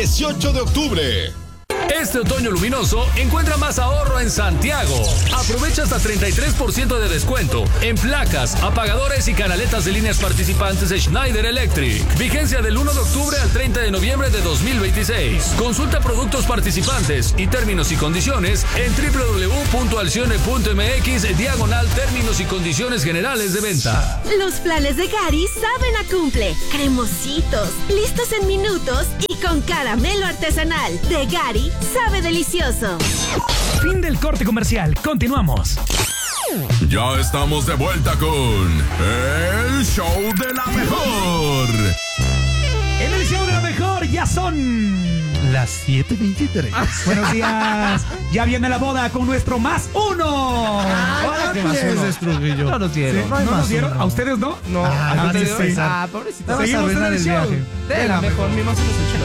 18 de octubre. Este otoño luminoso encuentra más ahorro en Santiago. Aprovecha hasta 33% de descuento en placas, apagadores y canaletas de líneas participantes de Schneider Electric. Vigencia del 1 de octubre al 30 de noviembre de 2026. Consulta productos participantes y términos y condiciones en www.alcione.mx/términos y condiciones generales de venta. Los planes de Gary saben a cumple. Cremositos, listos en minutos y con caramelo artesanal. De Gary sabe delicioso. Fin del corte comercial. Continuamos. Ya estamos de vuelta con el show de la mejor. En el show de la mejor ya son las 7:23. Buenos días. Ya viene la boda con nuestro más uno. Hola, ¿qué más uno? No nos dieron. Sí, ¿no nos dieron? ¿A ustedes no? No, Ah, pobrecito. sí. Pobrecito. Seguimos en el del show viaje. De la mejor, mi más uno es el show.